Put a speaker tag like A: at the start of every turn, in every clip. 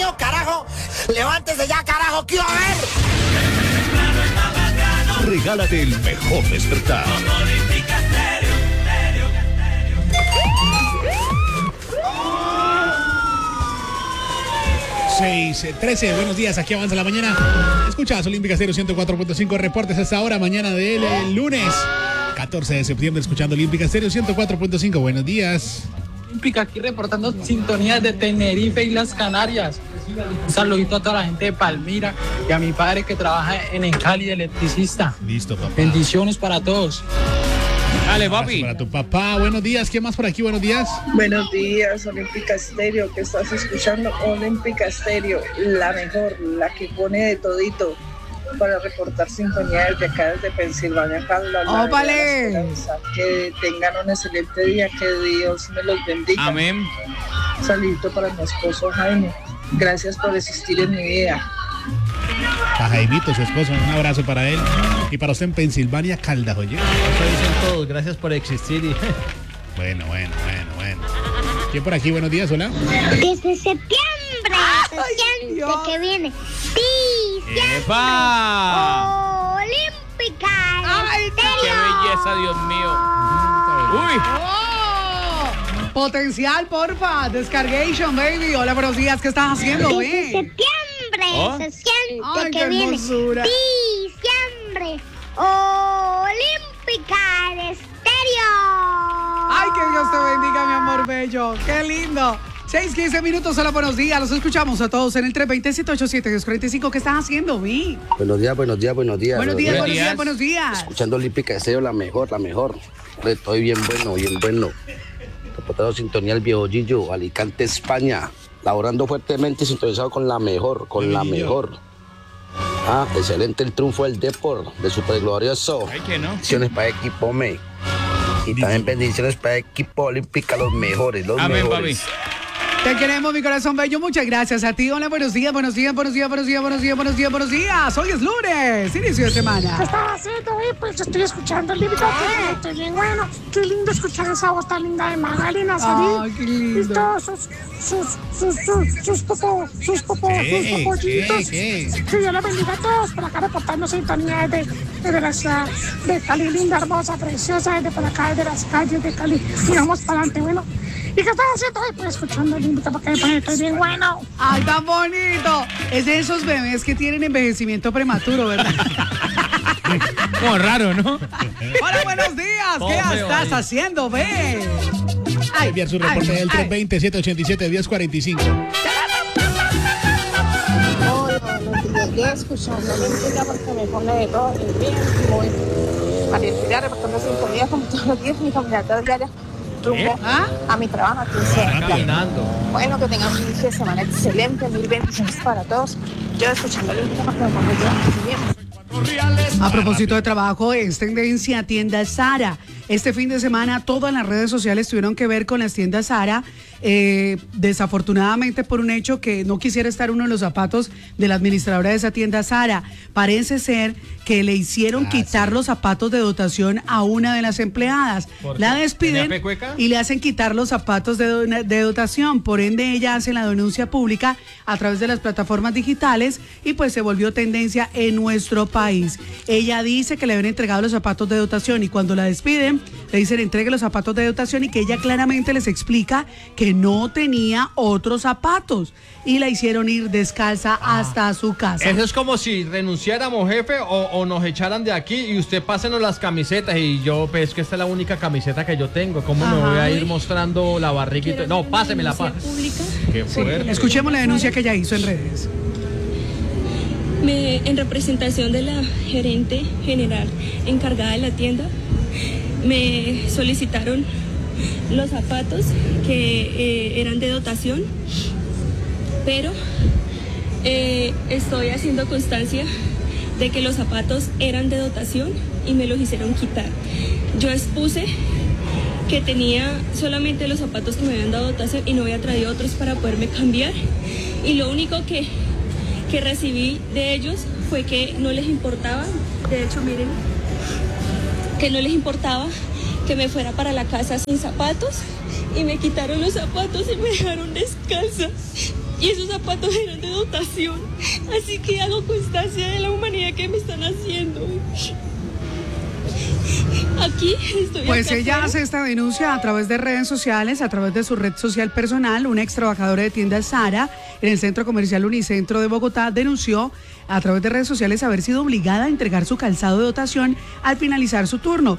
A: mío, carajo. Levántese ya, carajo, quiero ver.
B: Regálate el mejor despertar.
C: 6:13, buenos días, aquí avanza la mañana. Escuchas Olímpica Estéreo 104.5, reportes hasta ahora, mañana del lunes 14 de septiembre, escuchando Olímpica Estéreo 104.5, buenos días.
D: Olímpica aquí reportando sintonías de Tenerife y las Canarias. Un saludito a toda la gente de Palmira y a mi padre que trabaja en Cali de electricista.
C: Listo, papá.
D: Bendiciones para todos.
C: Dale, papi. Para tu papá, buenos días. ¿Qué más por aquí? Buenos días.
E: Buenos días, Olímpica Estéreo, que estás escuchando Olímpica Estéreo, la mejor, la que pone de todito para reportar sintonía desde acá, desde Pensilvania,
F: ¡Ópale!
E: Que tengan un excelente día, que Dios me los bendiga.
G: Amén.
E: Un saludito para mi esposo Jaime. Gracias por existir en mi vida.
C: A Jaimito, su esposo, un abrazo para él. Y para usted en Pensilvania, Caldas, oye.
G: Eso dicen todos, gracias por existir.
C: Bueno. ¿Quién por aquí? Buenos días, hola.
H: Desde septiembre, que viene.
G: ¡Epa!
H: Olímpica.
F: ¡Ay,
G: ¡Qué belleza, Dios mío! ¡Uy!
F: Oh, potencial, porfa. Descargation, baby. Hola, buenos días. ¿Qué estás haciendo,
H: Desde
F: güey?
H: septiembre se siente
F: Ay,
H: que
F: qué
H: viene.
F: hermosura.
H: Diciembre. Olímpica Estéreo.
F: Ay, que Dios te bendiga, mi amor bello. Qué lindo. 6:15 minutos, hola, buenos días. Los escuchamos a todos en el 320-787-1045. ¿Qué estás haciendo, Vi?
I: Buenos días.
F: Buenos días.
I: Escuchando Olímpica Estéreo, la mejor. Estoy bien bueno. Reportado sintonía el viejo Gillo, Alicante, España. Laborando fuertemente y sintonizado con la mejor. Excelente el triunfo del Depor, de Super Glorioso.
G: Ay, que no.
I: Bendiciones para equipo me. Y también bendiciones para equipo Olímpica, los mejores.
G: Amén, papi.
F: Te queremos, mi corazón bello. Muchas gracias a ti. Hola, buenos días. Hoy es lunes, inicio de semana.
J: ¿Qué estás haciendo, güey? Pues yo estoy escuchando el libro. Estoy bien bueno. Qué lindo escuchar esa voz tan linda de Magali Nazarí.
F: Ay, qué lindo.
J: Y todos sus popollitos. Que Dios los bendiga a todos. Por acá reportando sintonía desde la ciudad de Cali, linda, hermosa, preciosa. Desde por acá, desde las calles de Cali. Y vamos para adelante, bueno. ¿Y qué estás haciendo hoy? Pues escuchando el invito porque estoy bien bueno.
F: Ay, tan bonito. Es de esos bebés que tienen envejecimiento prematuro, ¿verdad?
G: Como raro, ¿no?
F: Hola, buenos días. ¿Qué estás haciendo, ve?
C: Enviar su reporte del 320-787-1045.
J: Hola, llegué escuchando la música porque me pone de todo el bien, muy para reportando sintonía como todos los días, mi caminata diaria. Rumbo a mi trabajo aquí
G: caminando.
J: Bueno, que tengan un inicio de semana excelente, mil bendiciones para todos. Yo escuchando el invito porque me pongo bien.
F: A propósito de trabajo, es tendencia tienda Zara. Este fin de semana todas las redes sociales tuvieron que ver con las tiendas Zara. Desafortunadamente por un hecho que no quisiera estar uno en los zapatos de la administradora de esa tienda Zara. Parece ser que le hicieron quitar los zapatos de dotación a una de las empleadas. La despiden y le hacen quitar los zapatos de dotación. Por ende, ella hace la denuncia pública a través de las plataformas digitales y pues se volvió tendencia en nuestro país. Ella dice que le habían entregado los zapatos de dotación y cuando la despiden le dicen entregue los zapatos de dotación y que ella claramente les explica que no tenía otros zapatos y la hicieron ir descalza hasta su casa.
G: Eso es como si renunciáramos, jefe, o nos echaran de aquí y usted pásenos las camisetas y yo, pues que esta es la única camiseta que yo tengo. ¿Cómo me voy a ir mostrando la barriguita? No, pásemela. Qué fuerte.
F: Escuchemos la denuncia que ella hizo en redes.
K: En representación de la gerente general encargada de la tienda, me solicitaron los zapatos que eran de dotación, pero estoy haciendo constancia de que los zapatos eran de dotación y me los hicieron quitar. Yo expuse que tenía solamente los zapatos que me habían dado dotación y no había traído otros para poderme cambiar, y lo único que recibí de ellos fue que no les importaba, de hecho miren, que no les importaba que me fuera para la casa sin zapatos y me quitaron los zapatos y me dejaron descalza. y esos zapatos eran de dotación. Así que hago constancia de la humanidad que me están haciendo. Aquí estoy.
F: Pues ella hace esta denuncia a través de redes sociales, a través de su red social personal. Una ex trabajadora de tienda Zara en el centro comercial Unicentro de Bogotá denunció a través de redes sociales haber sido obligada a entregar su calzado de dotación al finalizar su turno.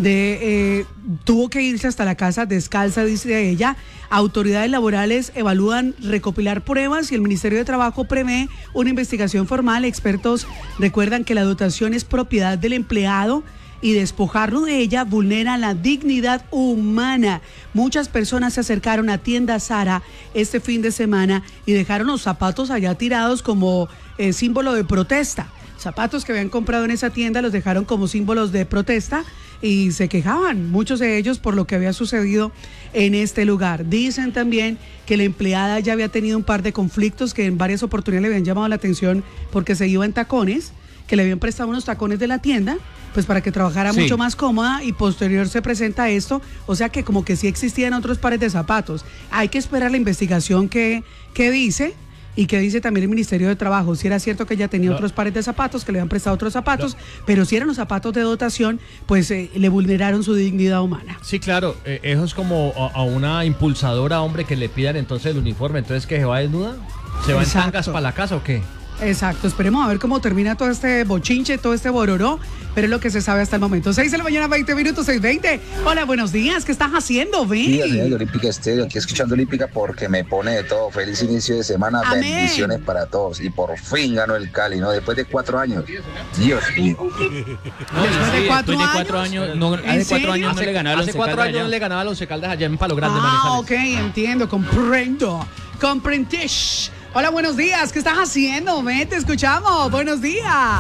F: Tuvo que irse hasta la casa descalza, dice ella. Autoridades laborales evalúan recopilar pruebas y el Ministerio de Trabajo prevé una investigación formal. Expertos recuerdan que la dotación es propiedad del empleado y despojarlo de ella vulnera la dignidad humana. Muchas personas se acercaron a tienda Zara este fin de semana y dejaron los zapatos allá tirados como símbolo de protesta. Zapatos que habían comprado en esa tienda los dejaron como símbolos de protesta y se quejaban, muchos de ellos, por lo que había sucedido en este lugar. Dicen también que la empleada ya había tenido un par de conflictos que en varias oportunidades le habían llamado la atención porque se iba en tacones, que le habían prestado unos tacones de la tienda, pues para que trabajara mucho más cómoda, y posterior se presenta esto, o sea que como que sí existían otros pares de zapatos. Hay que esperar la investigación que dice, y que dice también el Ministerio de Trabajo, si era cierto que ella tenía otros pares de zapatos, que le habían prestado otros zapatos, pero si eran los zapatos de dotación, pues le vulneraron su dignidad humana.
G: Sí, claro, eso es como a una impulsadora, hombre, que le pidan entonces el uniforme, entonces que se va desnuda, ¿se va en tangas para la casa o qué?
F: Exacto, esperemos a ver cómo termina todo este bochinche, todo este bororó, pero es lo que se sabe hasta el momento. 6 de la mañana, 20 minutos, 6:20. Hola, buenos días, ¿qué estás haciendo, Ben?
L: Sí, señor de Olímpica Estéreo, aquí escuchando Olímpica porque me pone de todo. Feliz inicio de semana, amén. Bendiciones para todos. Y por fin ganó el Cali, ¿no? Después de 4 años. Dios mío.
F: Después de 4 años.
G: No, hace 4 años no le ganaba al Once Caldas. Hace 4 años no le ganaba al Once Caldas allá en Palo Grande.
F: Ok, entiendo, comprendo. Comprendish. Hola, buenos días, ¿qué estás haciendo? Ven, te escuchamos, buenos días.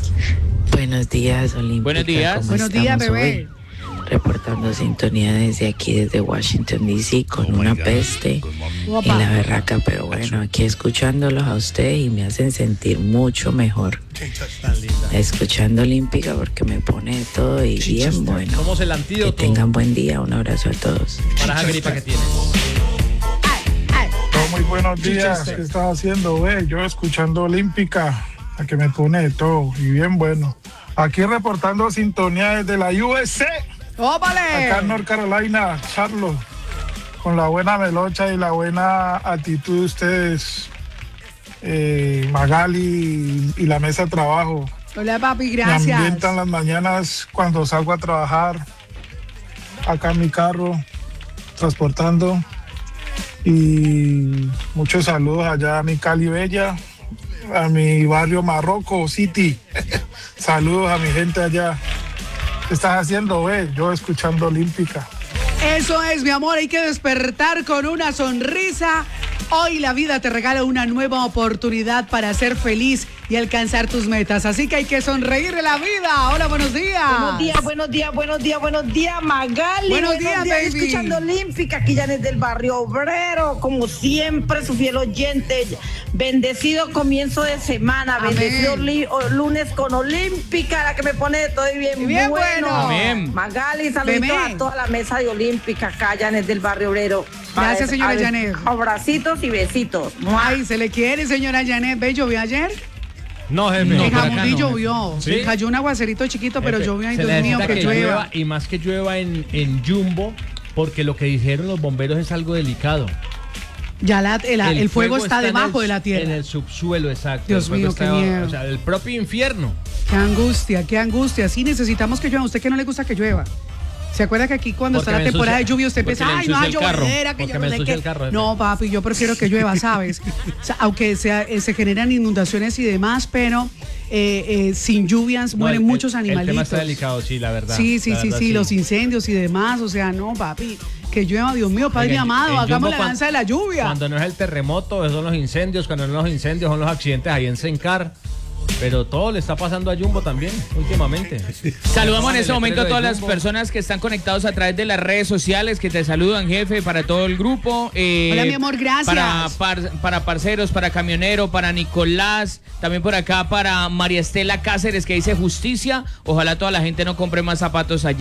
M: Buenos días, Olímpica.
G: Buenos días.
F: Buenos días, bebé.
M: Reportando sintonía desde aquí, desde Washington, D.C., con una peste en la berraca, pero bueno, aquí escuchándolos a ustedes y me hacen sentir mucho mejor. Escuchando Olímpica porque me pone de todo y bien bueno.
G: Somos el antídoto.
M: Que tengan buen día, un abrazo a todos.
G: Para esa gripa que tienes.
N: Muy buenos días, ¿qué estás haciendo, ve? Yo escuchando Olímpica, la que me pone de todo y bien bueno. Aquí reportando sintonía desde la USA.
F: ¡Ópale!
N: Acá en North Carolina, Charlotte, con la buena melocha y la buena actitud de ustedes, Magali y la mesa de trabajo.
F: Hola, papi, gracias.
N: Me ambientan las mañanas cuando salgo a trabajar, acá en mi carro, transportando. Y muchos saludos allá a mi Cali Bella, a mi barrio Marroco City. Saludos a mi gente allá. ¿Qué estás haciendo, ve? Yo escuchando Olímpica.
F: Eso es, mi amor, hay que despertar con una sonrisa. Hoy la vida te regala una nueva oportunidad para ser feliz y alcanzar tus metas. Así que hay que sonreírle la vida. Hola, buenos días.
O: Buenos días, Magali.
F: Buenos días, baby.
O: Escuchando Olímpica, aquí ya desde el barrio obrero, como siempre, su fiel oyente. Bendecido comienzo de semana, amén. Bendecido lunes con Olímpica, la que me pone de todo y bien bueno.
G: Amén.
O: Magali, saludos a toda la mesa de Olímpica, acá ya desde el barrio obrero.
F: Gracias, señora Janet.
O: Abracitos y besitos.
F: Ay, se le quiere, señora Janet. ¿Ve, llovió ayer?
G: No, jefe.
F: En Jamundí llovió. ¿Sí? Cayó un aguacerito chiquito, pero llovió. Ay, Dios mío, que llueva.
G: Y más que llueva en Jumbo, porque lo que dijeron los bomberos es algo delicado.
F: Ya el fuego está debajo de la tierra.
G: En el subsuelo, exacto.
F: Dios mío, qué miedo.
G: O sea, el propio infierno.
F: Qué angustia, qué angustia. Sí, necesitamos que llueva. ¿Usted que no le gusta que llueva? ¿Se acuerda que aquí cuando está la temporada de lluvia usted empieza, ay, no hay llovedera, que yo no sé qué? No, papi, yo prefiero que llueva, ¿sabes? O sea, aunque se generan inundaciones y demás, pero sin lluvias mueren muchos animalitos.
G: El tema está delicado, sí, la verdad.
F: Sí, los incendios y demás, o sea, no, papi, que llueva, Dios mío, Padre amado, hagamos la danza de la lluvia.
G: Cuando no es el terremoto, esos son los incendios, cuando no son los incendios, son los accidentes ahí en Sencar. Pero todo le está pasando a Jumbo también, últimamente.
P: Saludamos en este momento a todas las personas que están conectados a través de las redes sociales, que te saludan, jefe, para todo el grupo.
F: Hola, mi amor, gracias.
P: Para parceros, para camionero, para Nicolás, también por acá para María Estela Cáceres, que dice justicia. Ojalá toda la gente no compre más zapatos allá.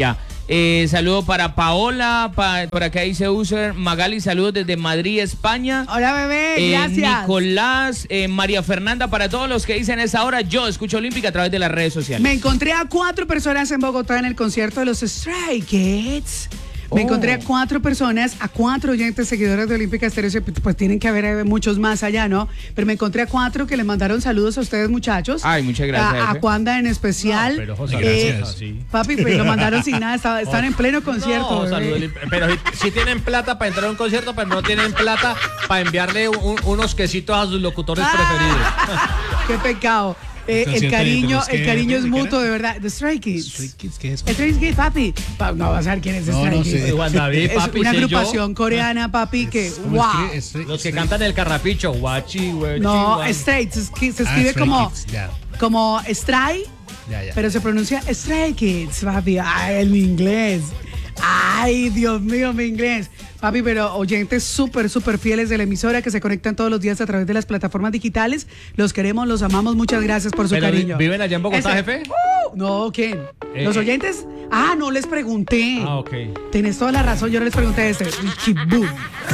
P: Saludo para Paola, por acá dice user Magali, saludos desde Madrid, España.
F: Hola, bebé, gracias.
P: Nicolás, María Fernanda, para todos los que dicen a esa hora, yo escucho Olímpica a través de las redes sociales.
F: Me encontré a 4 personas en Bogotá en el concierto de los Stray Kids. Me encontré a 4 personas, a 4 oyentes seguidores de Olímpica Estéreo, pues tienen que haber muchos más allá, ¿no? Pero me encontré a 4 que les mandaron saludos a ustedes, muchachos.
P: Ay, muchas gracias.
F: A Juanda en especial.
C: No, pero José, gracias.
F: Papi, pues lo mandaron sin nada, están en pleno concierto.
G: No, pero si tienen plata para entrar a un concierto, pero no tienen plata para enviarle unos quesitos a sus locutores preferidos.
F: ¡Qué pecado! El cariño es mutuo, de verdad. The Stray Kids.
C: Stray Kids, ¿qué es?
F: Stray Kids, papi. No vas a saber quién es The Stray Kids.
C: Sé.
G: Juan David, papi,
F: es una agrupación coreana, papi, que wow.
G: Los que cantan el carrapicho, guachi, güey.
F: No, Stray, se escribe como Stray, pero se pronuncia Stray Kids, papi. Ay, el inglés. Ay, Dios mío, mi inglés. Papi, pero oyentes súper fieles de la emisora que se conectan todos los días a través de las plataformas digitales. Los queremos, los amamos. Muchas gracias por su cariño.
G: ¿Viven allá en Bogotá, jefe?
F: No, ¿quién? ¿Los oyentes? No les pregunté.
G: Ok.
F: Tienes toda la razón, yo no les pregunté Chibú.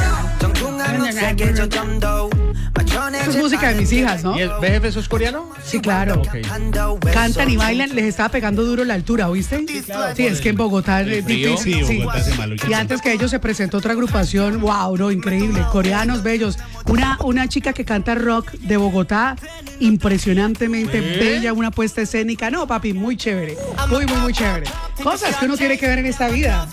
F: Es música de mis hijas, ¿no?
G: ¿Y el jefe, eso es coreano?
F: Sí, claro.
G: Okay.
F: Cantan y bailan, les estaba pegando duro la altura, ¿oíste? Sí, es que en Bogotá es difícil.
C: Sí, Bogotá hace malo.
F: Y antes que ellos se presentó otra agrupación, wow, no, increíble, coreanos bellos. Una chica que canta rock de Bogotá, impresionantemente bella, una puesta escénica. No, papi, muy chévere, muy chévere. Cosas que uno tiene que ver en esta vida.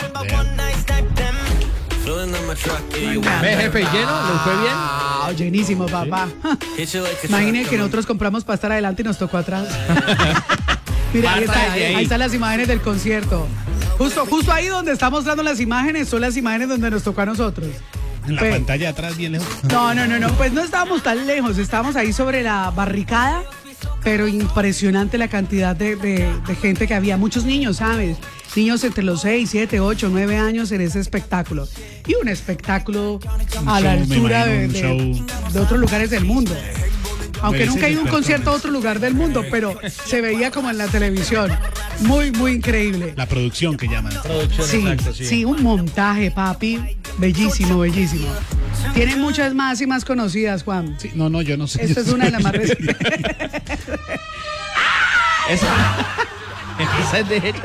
G: ¿Ve, jefe, lleno? ¿Le fue bien?
F: Llenísimo, papá. Imaginen que nosotros compramos para estar adelante y nos tocó atrás. Mira, ahí están las imágenes del concierto. Justo ahí donde está mostrando las imágenes son las imágenes donde nos tocó a nosotros.
C: En la pantalla de atrás, bien lejos.
F: No, pues no estábamos tan lejos, estábamos ahí sobre la barricada, pero impresionante la cantidad de gente que había. Muchos niños, ¿sabes? Niños entre los 6, 7, 8, 9 años en ese espectáculo. Y un espectáculo a la altura de otros lugares del mundo. Aunque nunca he ido a un concierto a otro lugar del mundo, pero se veía como en la televisión. Muy increíble.
C: La producción que llaman.
F: Sí, un montaje, papi. Bellísimo. Tienen muchas más y más conocidas, Juan.
C: Sí, no, yo no sé.
F: Esta es una de las más recientes.
G: Esa es de ellos.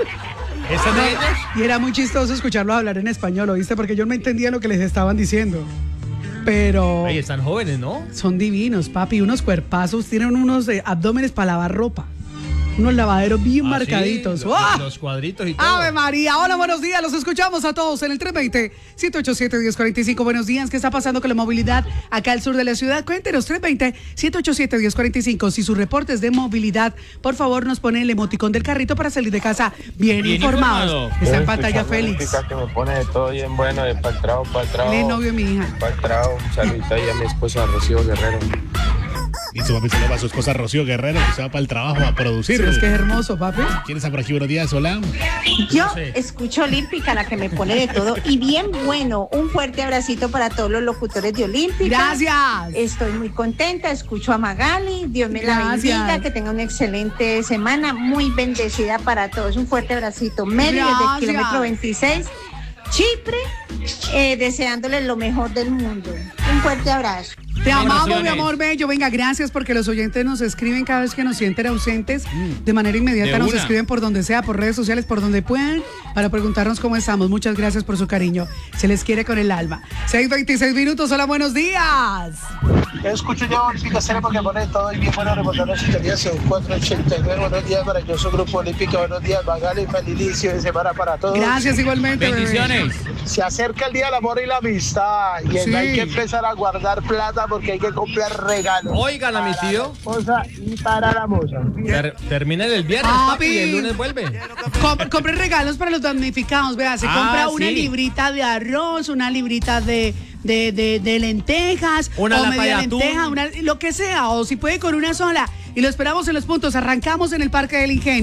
F: Y era muy chistoso escucharlos hablar en español, ¿oíste? Porque yo no entendía lo que les estaban diciendo. Pero...
G: Ay, están jóvenes, ¿no?
F: Son divinos, papi. Unos cuerpazos. Tienen unos abdómenes para lavar ropa. Unos lavaderos bien marcaditos.
G: Sí, los cuadritos y todo.
F: ¡Ave María! Hola, buenos días. Los escuchamos a todos en el 320-187-1045. Buenos días. ¿Qué está pasando con la movilidad acá al sur de la ciudad? Cuéntenos, 320-187-1045. Si su reporte es de movilidad, por favor, nos pone el emoticón del carrito para salir de casa bien informados. Está en pantalla Félix.
Q: Que me pone de todo bien bueno, para el trabajo.
F: El novio de mi hija.
Q: Para el trabajo, un saludito ahí a mi esposa Rocío Guerrero.
C: Y su papi se le va a su esposa Rocío Guerrero, que se va para el trabajo a producir.
F: Sí, es que es hermoso, papi.
C: ¿Quién está por aquí? Buenos días, hola.
R: Yo escucho Olímpica, la que me pone de todo y bien bueno. Un fuerte abracito para todos los locutores de Olímpica.
F: Gracias.
R: Estoy muy contenta, escucho a Magali, Dios me la bendiga, que tenga una excelente semana, muy bendecida para todos. Un fuerte abracito. Mary desde el kilómetro 26, Chipre, deseándoles lo mejor del mundo. Un fuerte abrazo.
F: Te amamos, mi amor bello. Venga, gracias porque los oyentes nos escriben cada vez que nos sienten ausentes. De manera inmediata nos escriben por donde sea, por redes sociales, por donde puedan, para preguntarnos cómo estamos. Muchas gracias por su cariño. Se les quiere con el alma. 6:26 minutos. Hola, buenos días.
S: Escucho yo Olímpica Estéreo porque pone todo y bien bueno reportando sintonía 489. Buenos días para yo, su grupo Olímpica. Buenos días, Magali. Feliz inicio de semana para todos.
F: Gracias, igualmente.
P: Bendiciones.
S: Se acerca el día del amor y la amistad y hay que empezar a guardar plata porque hay que comprar regalos.
G: Oigan a mi tío.
S: Y para la moza.
G: Termina el viernes, papi, y el lunes vuelve.
F: Compre regalos para los damnificados. Vea, se compra una librita de arroz, una librita de lentejas,
G: una
F: o
G: lata
F: media
G: de atún,
F: lenteja, lo que sea, o si puede con una sola. Y lo esperamos en los puntos. Arrancamos en el Parque del Ingenio.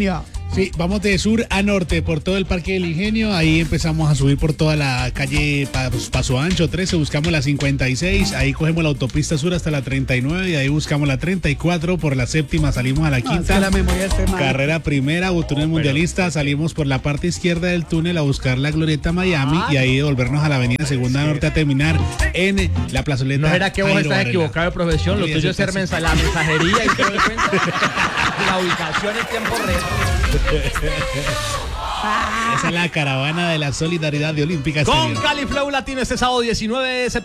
C: Sí, vamos de sur a norte por todo el Parque del Ingenio. Ahí empezamos a subir por toda la calle Paso Ancho 13, buscamos la 56. Ahí cogemos la autopista sur hasta la 39 y ahí buscamos la 34. Por la séptima salimos a la quinta.
F: La memoria
C: Carrera primera, túnel mundialista. Salimos por la parte izquierda del túnel a buscar la Glorieta Miami y ahí devolvernos a la avenida Segunda Norte a terminar en la plazoleta.
G: ¿No era que vos estás equivocado de profesión? Lo tuyo es ser la mensajería y todo el cuento. La ubicación en tiempo real.
C: Esa es la caravana de la solidaridad de Olímpica Estéreo.
G: Con Cali Flow Latino este sábado 19 de septiembre.